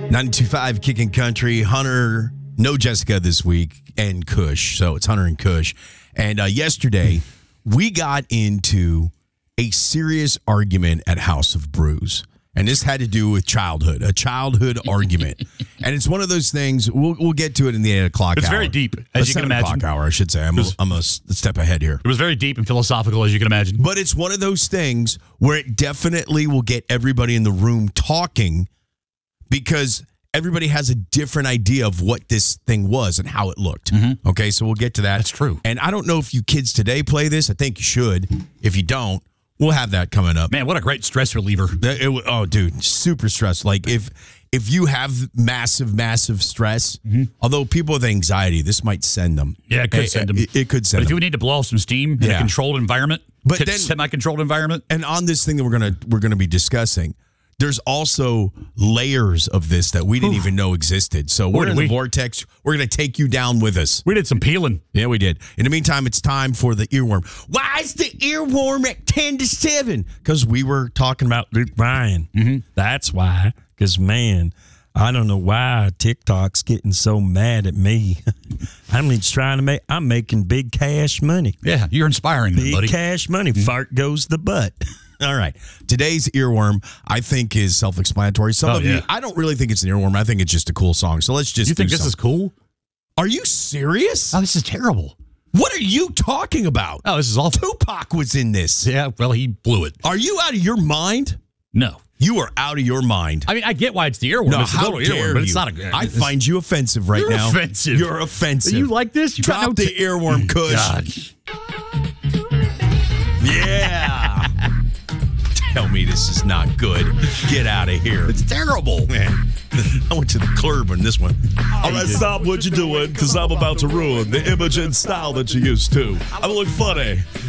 92.5 Kicking Country. Hunter, no Jessica this week, and Kush. So it's Hunter and Kush. And yesterday, we got into a serious argument at House of Brews. And this had to do with childhood, a childhood argument. And it's one of those things, we'll get to it in the 8 o'clock hour. It's very deep, as you can imagine. 7 o'clock hour, I should say. I'm a step ahead here. It was very deep and philosophical, as you can imagine. But it's one of those things where it definitely will get everybody in the room talking because everybody has a different idea of what this thing was and how it looked. Mm-hmm. Okay, so we'll get to that. That's true. And I don't know if you kids today play this. I think you should. If you don't, we'll have that coming up. Man, what a great stress reliever. Oh, dude, super stress. Like, if you have massive stress, although people with anxiety, this might send them. Yeah, it could send them. It could send them. But if you need to blow off some steam in a controlled environment, semi-controlled environment. And on this thing that we're gonna be discussing, there's also layers of this that we didn't even know existed. So we're in the vortex. We're going to take you down with us. We did some peeling. Yeah, we did. In the meantime, it's time for the earworm. Why is the earworm at 10 to 7? Because we were talking about Luke Bryan. Mm-hmm. That's why. Because, man, I don't know why TikTok's getting so mad at me. I'm just trying to I'm making big cash money. Yeah, you're inspiring me, buddy. Big cash money. Fart goes the butt. All right. Today's earworm, I think, is self-explanatory. Some of you, I don't really think it's an earworm. I think it's just a cool song. So let's just You think this is cool? Are you serious? Oh, this is terrible. What are you talking about? Oh, this is awful. Tupac was in this. Yeah, well, he blew it. Are you out of your mind? No. You are out of your mind. I mean, I get why it's the earworm. No, it's a total earworm, but it's not a. I find you offensive right now. You're offensive. You're offensive. You like this? You Drop the earworm, Kush. Yeah. Tell me this is not good. Get out of here. It's terrible. Man, I went to the club on this one. All right, stop what you're doing, because I'm about to ruin the image and style that you used to. I look funny.